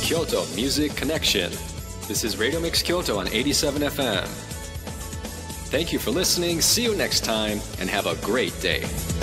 Kyoto Music Connection. This is Radio Mix Kyoto on 87 FM. Thank you for listening. See you next time and have a great day.